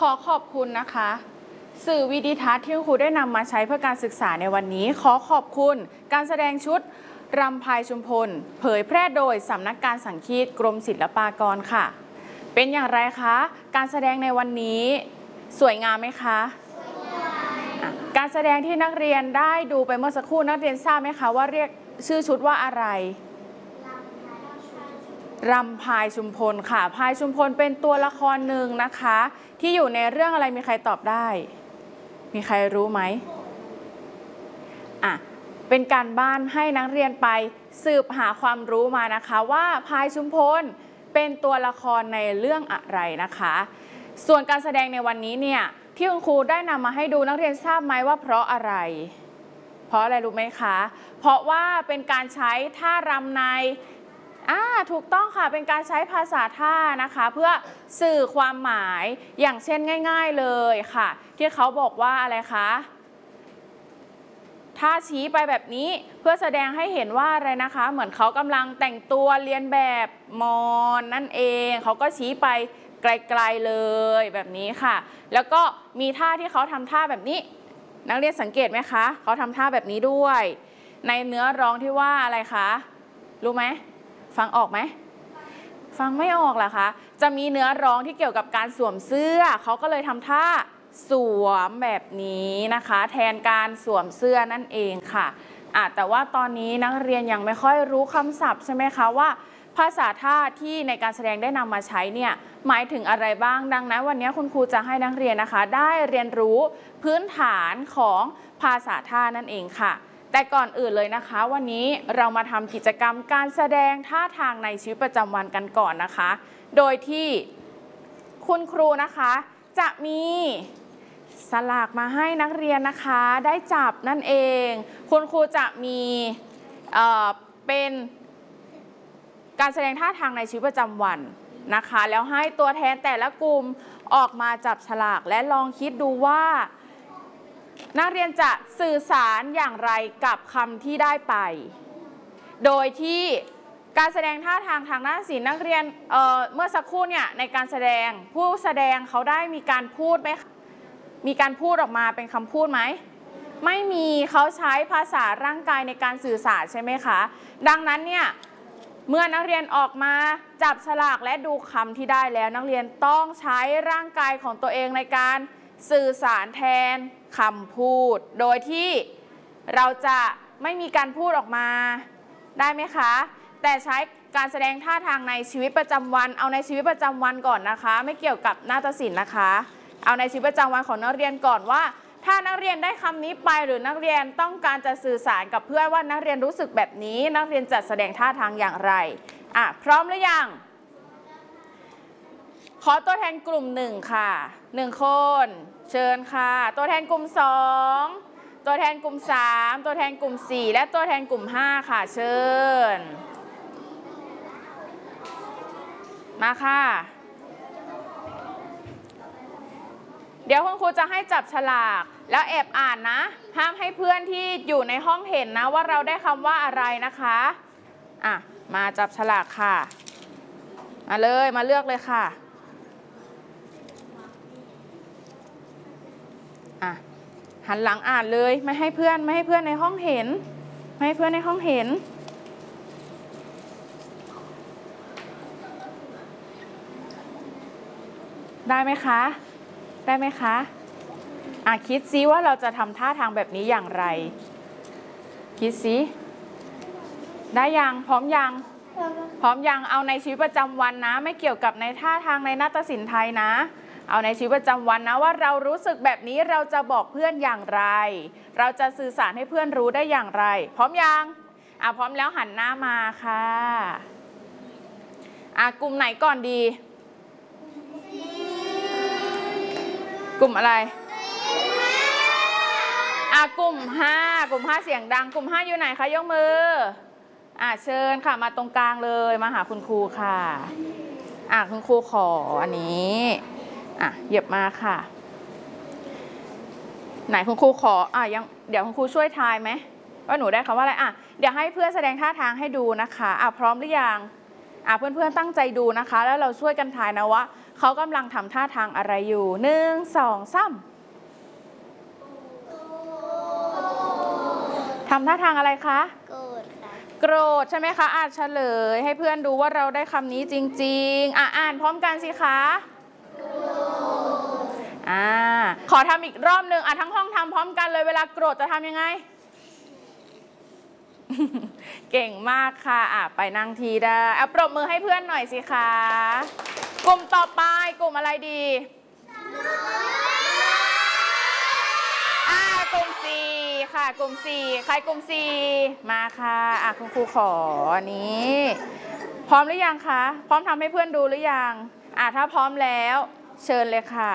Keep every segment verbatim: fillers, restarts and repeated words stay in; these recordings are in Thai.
ขอขอบคุณนะคะสื่อวิดิทัศน์ที่ครูได้นำมาใช้เพื่อการศึกษาในวันนี้ขอขอบคุณการแสดงชุดรำพายชุมพลเผยแพร่โดยสำนักการสังคีตกรมศิลปากรค่ะเป็นอย่างไรคะการแสดงในวันนี้สวยงามไหมคะการแสดงที่นักเรียนได้ดูไปเมื่อสักครู่นักเรียนทราบไหมคะว่าเรียกชื่อชุดว่าอะไรรำพายชุมพลค่ะพายชุมพลเป็นตัวละครหนึ่งนะคะที่อยู่ในเรื่องอะไรมีใครตอบได้มีใครรู้ไหมอ่ะเป็นการบ้านให้นักเรียนไปสืบหาความรู้มานะคะว่าพายชุมพลเป็นตัวละครในเรื่องอะไรนะคะส่วนการแสดงในวันนี้เนี่ยที่คุณครูได้นำมาให้ดูนักเรียนทราบไหมว่าเพราะอะไรเพราะอะไรรู้ไหมคะเพราะว่าเป็นการใช้ท่ารำในอ่าถูกต้องค่ะเป็นการใช้ภาษาท่านะคะเพื่อสื่อความหมายอย่างเช่นง่ายๆเลยค่ะที่เขาบอกว่าอะไรคะถ้าชี้ไปแบบนี้เพื่อแสดงให้เห็นว่าอะไรนะคะเหมือนเขากำลังแต่งตัวเรียนแบบมอนนั่นเองเขาก็ชี้ไปไกลๆเลยแบบนี้ค่ะแล้วก็มีท่าที่เขาทำท่าแบบนี้นักเรียนสังเกตไหมคะเขาทำท่าแบบนี้ด้วยในเนื้อร้องที่ว่าอะไรคะรู้ไหมฟังออกไหมฟังไม่ออกเหรอคะจะมีเนื้อร้องที่เกี่ยวกับการสวมเสื้อเขาก็เลยทำท่าสวมแบบนี้นะคะแทนการสวมเสื้อนั่นเองค่ะอ่ะแต่ว่าตอนนี้นักเรียนยังไม่ค่อยรู้คำศัพท์ใช่ไหมคะว่าภาษาท่าที่ในการแสดงได้นำมาใช้เนี่ยหมายถึงอะไรบ้างดังนั้นวันนี้คุณครูจะให้นักเรียนนะคะได้เรียนรู้พื้นฐานของภาษาท่านั่นเองค่ะแต่ก่อนอื่นเลยนะคะวันนี้เรามาทำกิจกรรมการแสดงท่าทางในชีวิตประจำวันกันก่อนนะคะโดยที่คุณครูนะคะจะมีสลากมาให้นักเรียนนะคะได้จับนั่นเองคุณครูจะมีเอ่อเป็นการแสดงท่าทางในชีวิตประจำวันนะคะแล้วให้ตัวแทนแต่ละกลุ่มออกมาจับฉลากและลองคิดดูว่านักเรียนจะสื่อสารอย่างไรกับคำที่ได้ไปโดยที่การแสดงท่าทางทางด้านศิลป์นักเรียน เอ่อ เมื่อสักครู่เนี่ยในการแสดงผู้แสดงเขาได้มีการพูดไหมมีการพูดออกมาเป็นคำพูดไหมไม่มีเขาใช้ภาษาร่างกายในการสื่อสารใช่ไหมคะดังนั้นเนี่ยเมื่อนักเรียนออกมาจับฉลากและดูคำที่ได้แล้วนักเรียนต้องใช้ร่างกายของตัวเองในการสื่อสารแทนคำพูดโดยที่เราจะไม่มีการพูดออกมาได้ไหมคะแต่ใช้การแสดงท่าทางในชีวิตประจำวันเอาในชีวิตประจำวันก่อนนะคะไม่เกี่ยวกับนาฏศิลป์นะคะเอาในชีวิตประจำวันของนักเรียนก่อนว่าถ้านักเรียนได้คำนี้ไปหรือนักเรียนต้องการจะสื่อสารกับเพื่อนว่านักเรียนรู้สึกแบบนี้นักเรียนจะแสดงท่าทางอย่างไรอ่ะพร้อมหรือยังขอตัวแทนกลุ่มหนึ่งค่ะหนึ่งคนเชิญค่ะตัวแทนกลุ่มสองตัวแทนกลุ่มสามตัวแทนกลุ่มสี่และตัวแทนกลุ่มห้าค่ะเชิญมาค่ะเดี๋ยวคุณครูจะให้จับฉลากแล้วแอบอ่านนะห้ามให้เพื่อนที่อยู่ในห้องเห็นนะว่าเราได้คำว่าอะไรนะคะอ่ะมาจับฉลากค่ะมาเลยมาเลือกเลยค่ะอ่ะหันหลังอ่านเลยไม่ให้เพื่อนไม่ให้เพื่อนในห้องเห็นไม่ให้เพื่อนในห้องเห็นได้ไหมคะได้ไหมคะอ่ะคิดซิว่าเราจะทำท่าทางแบบนี้อย่างไรคิดซิได้ยังพร้อมยังพร้อมยังเอาในชีวิตประจำวันนะไม่เกี่ยวกับในท่าทางในนาฏศิลป์ไทยนะเอาในชีวิตประจำวันนะว่าเรารู้สึกแบบนี้เราจะบอกเพื่อนอย่างไรเราจะสื่อสารให้เพื่อนรู้ได้อย่างไรพร้อมยังอ่ะพร้อมแล้วหันหน้ามาค่ะอ่ะกลุ่มไหนก่อนดีกลุ่มอะไรอ่ะกลุ่มห้ากลุ่มห้าเสียงดังกลุ่มห้าอยู่ไหนคะยกมืออ่ะเชิญค่ะมาตรงกลางเลยมาหาคุณครูค่ะอ่ะคุณครูขออันนี้อ่ะเหยียบมาค่ะไหนคุณครูขออ่ะยังเดี๋ยวคุณครูช่วยทายไหมว่าหนูได้คำว่าอะไรอ่ะเดี๋ยวให้เพื่อนแสดงท่าทางให้ดูนะคะอ่ะพร้อมหรือยังอ่ะเพื่อนๆตั้งใจดูนะคะแล้วเราช่วยกันทายนะว่าเขากำลังทำท่าทางอะไรอยู่หนึ่งสองสามทำท่าทางอะไรคะโกรธค่ะโกรธใช่ไหมคะอ่านเฉลยให้เพื่อนดูว่าเราได้คำนี้จริงๆอ่ะอ่านพร้อมกันสิคะอ่าขอทำอีกรอบหนึ่งอ่ะทั้งห้องทำพร้อมกันเลยเวลาโกรธจะทำยังไง เก่งมากค่ะอ่ะไปนั่งทีได้เอาปรบมือให้เพื่อนหน่อยสิคะกลุ่มต่อไปกลุ่มอะไรดีอ่ากลุ่มสี่ค่ะกลุ่มสี่ใครกลุ่มสี่มาค่ะอ่ะคุณครูขออันนี้พร้อมหรือยังคะพร้อมทำให้เพื่อนดูหรือยังอ่ะถ้าพร้อมแล้วเชิญเลยค่ะ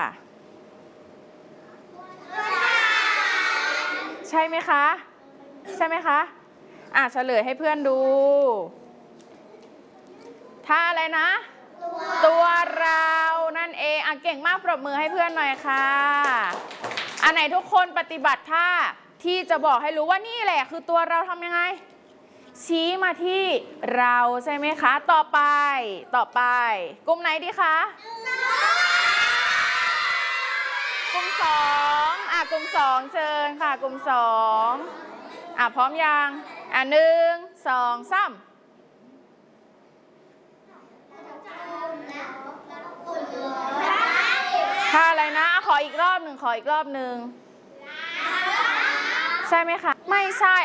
ใช่ไหมคะใช่ไหมคะอ่ะเฉลยให้เพื่อนดูท่าอะไรนะตัว, ตัวเรานั่นเองอ่ะเก่งมากปรบมือให้เพื่อนหน่อยค่ะอันไหนทุกคนปฏิบัติท่าที่จะบอกให้รู้ว่านี่แหละคือตัวเราทำยังไงชี้มาที่เราใช่ไหมคะต่อไปต่อไปกลุ่มไหนดีคะกลุ่มสองอ่ะกลุ่มสองเชิญค่ะกลุ่มสองอ่ะพร้อมยังอ่ะหนึ่งสองสามท่าอะไรนะขออีกรอบหนึ่งขออีกรอบหนึ่งใช่ไหมคะไม่ใช่